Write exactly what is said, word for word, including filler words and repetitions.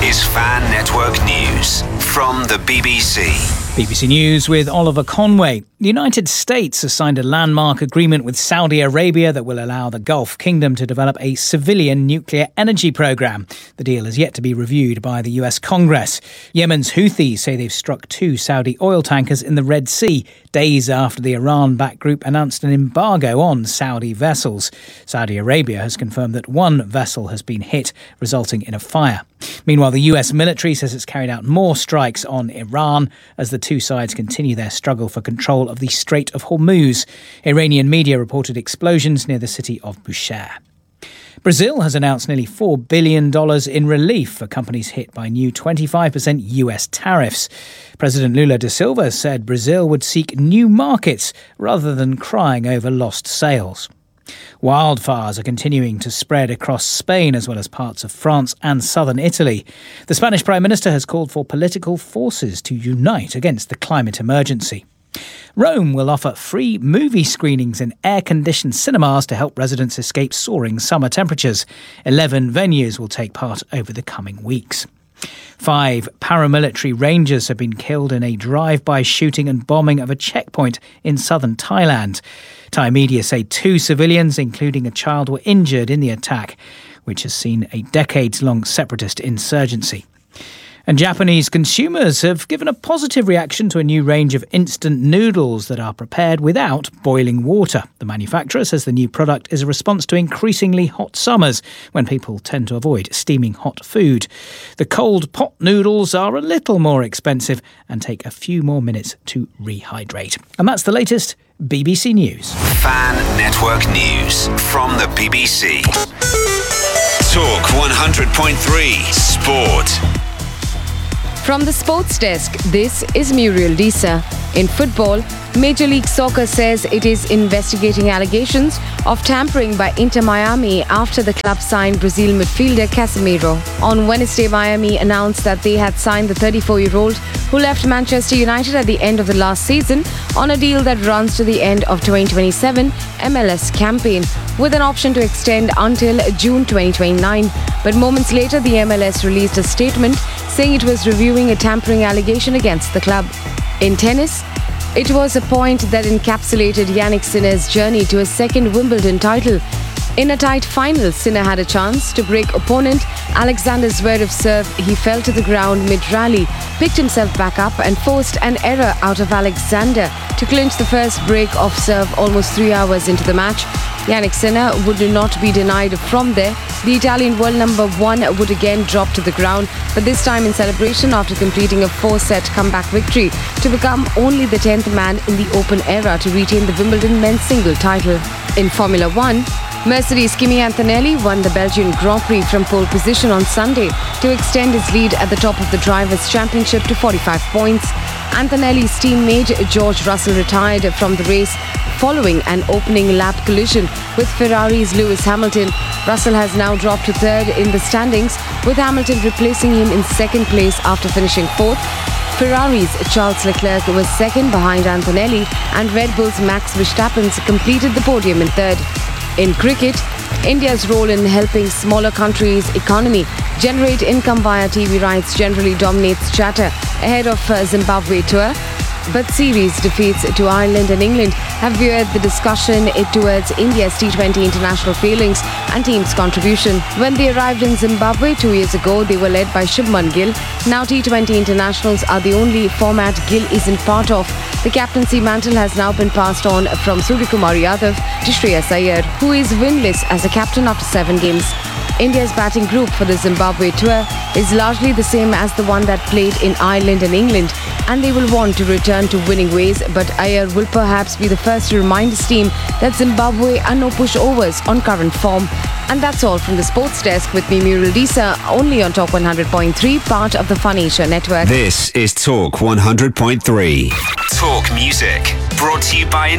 is Fan Network News from the B B C. B B C News with Oliver Conway. The United States has signed a landmark agreement with Saudi Arabia that will allow the Gulf Kingdom to develop a civilian nuclear energy program. The deal is yet to be reviewed by the U S Congress. Yemen's Houthis say they've struck two Saudi oil tankers in the Red Sea, days after the Iran-backed group announced an embargo on Saudi vessels. Saudi Arabia has confirmed that one vessel has been hit, resulting in a fire. Meanwhile, the U S military says it's carried out more strikes on Iran as the two sides continue their struggle for control of the Strait of Hormuz. Iranian media reported explosions near the city of Bushehr. Brazil has announced nearly four billion dollars in relief for companies hit by new twenty-five percent U S tariffs. President Lula da Silva said Brazil would seek new markets rather than crying over lost sales. Wildfires are continuing to spread across Spain as well as parts of France and southern Italy. The Spanish Prime Minister has called for political forces to unite against the climate emergency. Rome will offer free movie screenings in air-conditioned cinemas to help residents escape soaring summer temperatures. Eleven venues will take part over the coming weeks. Five paramilitary rangers have been killed in a drive-by shooting and bombing of a checkpoint in southern Thailand. Thai media say two civilians, including a child, were injured in the attack, which has seen a decades-long separatist insurgency. And Japanese consumers have given a positive reaction to a new range of instant noodles that are prepared without boiling water. The manufacturer says the new product is a response to increasingly hot summers when people tend to avoid steaming hot food. The cold pot noodles are a little more expensive and take a few more minutes to rehydrate. And that's the latest B B C News. Fan Network News from the B B C. Talk one hundred point three Sport. From the sports desk, this is Muriel Disa. In football, Major League Soccer says it is investigating allegations of tampering by Inter Miami after the club signed Brazil midfielder Casemiro. On Wednesday, Miami announced that they had signed the thirty-four-year-old who left Manchester United at the end of the last season on a deal that runs to the end of twenty twenty-seven M L S campaign, with an option to extend until June twenty twenty-nine. But moments later, the M L S released a statement saying it was reviewing a tampering allegation against the club. In tennis, it was a point that encapsulated Jannik Sinner's journey to a second Wimbledon title. In a tight final, Sinner had a chance to break opponent Alexander Zverev's serve. He fell to the ground mid-rally, picked himself back up and forced an error out of Alexander to clinch the first break of serve almost three hours into the match. Jannik Sinner would not be denied from there. The Italian world number one would again drop to the ground, but this time in celebration after completing a four-set comeback victory to become only the tenth man in the Open era to retain the Wimbledon men's single title. In Formula One, Mercedes' Kimi Antonelli won the Belgian Grand Prix from pole position on Sunday to extend his lead at the top of the Drivers' Championship to forty-five points. Antonelli's teammate George Russell retired from the race following an opening lap collision with Ferrari's Lewis Hamilton. Russell has now dropped to third in the standings, with Hamilton replacing him in second place after finishing fourth. Ferrari's Charles Leclerc was second behind Antonelli, and Red Bull's Max Verstappen completed the podium in third. In cricket, India's role in helping smaller countries' economy generate income via T V rights generally dominates chatter ahead of uh, Zimbabwe tour. But series defeats to Ireland and England have veered the discussion towards India's T twenty international failings and team's contribution. When they arrived in Zimbabwe two years ago, they were led by Shubman Gill. Now T twenty internationals are the only format Gill isn't part of. The captaincy mantle has now been passed on from Suryakumar Yadav to Shreyas Iyer, who is winless as a captain after seven games. India's batting group for the Zimbabwe tour is largely the same as the one that played in Ireland and England, and they will want to return to winning ways, but Iyer will perhaps be the first to remind his team that Zimbabwe are no pushovers on current form. And that's all from the sports desk with me, Muriel Disa, only on Talk one hundred point three, part of the Fun Asia network. This is Talk one hundred point three. Talk music, brought to you by